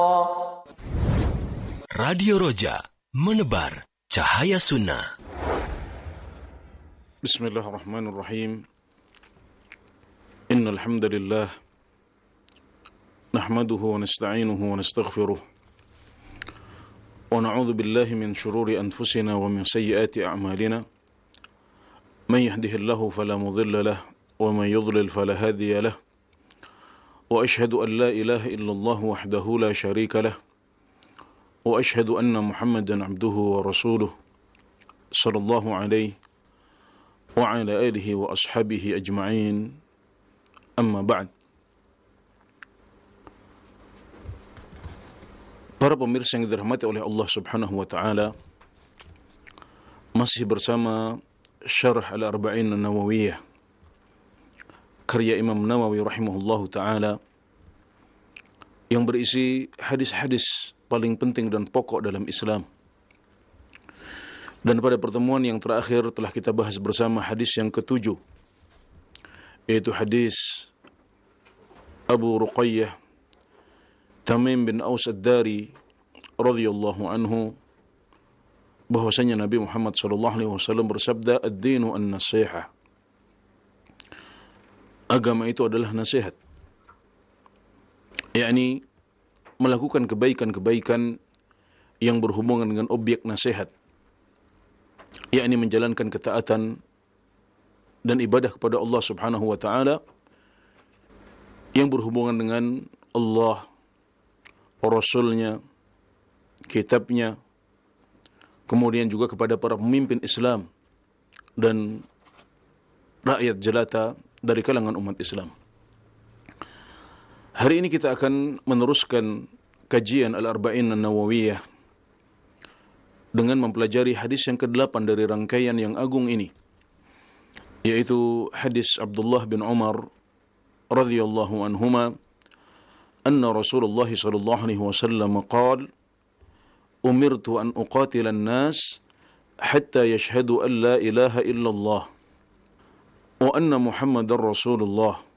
Radio Roja, menebar cahaya sunnah. Bismillahirrahmanirrahim. Innal hamdalillah nahmaduhu wa nasta'inuhu wa nastaghfiruh wa na'udzu billahi min shururi anfusina wa min sayyiati a'malina. Man yahdihillahu fala mudilla lahu wa man yudlil fala hadiya lahu. Wa ashhadu an la ilaha illallah wahdahu la sharika lahu. وأشهد أن محمدا عبده ورسوله صلى الله عليه وعلى آله وأصحابه أجمعين. أما بعد. Para pemirsa yang dirahmati oleh Allah Subhanahu wa taala, masih bersama Syarah Al-Arba'in An-Nawawiyah karya Imam Nawawi rahimahullahu taala yang berisi hadis-hadis paling penting dan pokok dalam Islam. Dan pada pertemuan yang terakhir telah kita bahas bersama hadis yang ke-7, yaitu hadis Abu Ruqayyah Tamim bin Aus Ad-Dari radhiyallahu anhu, bahwasanya Nabi Muhammad sallallahu alaihi wasallam bersabda, "Ad-dinu an-nasihah." Agama itu adalah nasihat. yakni melakukan kebaikan-kebaikan yang berhubungan dengan objek nasihat, yakni menjalankan ketaatan dan ibadah kepada Allah Subhanahu wa taala yang berhubungan dengan Allah, Rasulnya, kitabnya, kemudian juga kepada para pemimpin Islam dan rakyat jelata dari kalangan umat Islam. Hari ini kita akan meneruskan kajian Al-Arba'in An-Nawawiyah dengan mempelajari hadis yang ke-8 dari rangkaian yang agung ini, yaitu hadis Abdullah bin Umar radhiyallahu anhuma, anna Rasulullah sallallahu alaihi wasallam qala, umirtu an uqatila an-nas hatta yashhadu an la ilaha illallah wa anna Muhammadar Rasulullah